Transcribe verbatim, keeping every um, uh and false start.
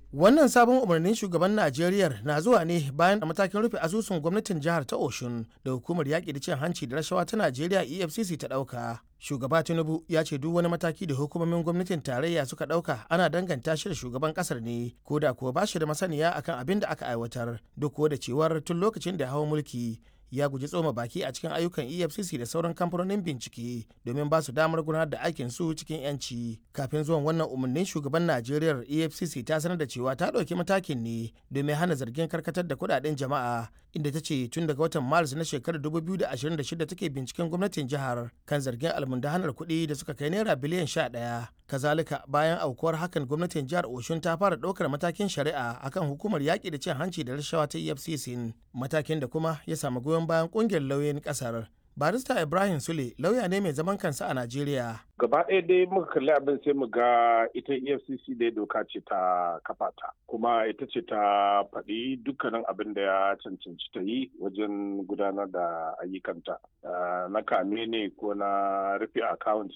Wannan sabon umarnin shugaban Najeriya na zuwa ne bayan a matakin rufe asusun gwamnatin jihar ta Oshun da hukumar yaƙi da cin hanci da rashawa ta Najeriya E F C C ta ɗauka. Shugaba Tinubu ya ce duk wani mataki da hukumomin gwamnatin tarayya suka ɗauka ana danganta shi da shugaban ƙasar ne, ko da kuwa ba shi da masaniya akan abin da aka aiwatar, duk kuwa da cewar tun lokacin da ya hau mulki ya guji tsoma baki a cikin ayyukan E F C C da sauran kamfanonin bincike domin ba su damar gudanar da aikin su cikin yanci. Kafin zuwan wannan umarnin shugaban Najeriya E F C C ta sanar da cewa ta ɗauki matakin ne domin hana zargin karkatar da kuɗaɗen jama'a, inda ta ce tun daga watan Maris na shekarar dubu biyu da ashirin da shida take binciken gwamnatin jihar kan zargin almundahanar kuɗi da suka kai naira biliyan sha ɗaya. Kazalika bayan aukuwar hakan gwamnatin jihar Oshun ta fara ɗaukar matakin shari'a akan hukumar yaƙi da cin hanci da rashawa ta E F C C, matakin da kuma ya samu goyon bayan ƙungiyar lauyoyin ƙasar. Barista Ibrahim Sule lauya ne mai zaman kansa a Najeriya. Gaba ɗaya dai muka kalli abin sai mu ga ita E F C C dai doka ce ta kafa ta, kuma ita ce ta faɗi dukkanin abin da ya cancanci ta yi wajen gudanar da ayyukanta na kame ne ko na rufe account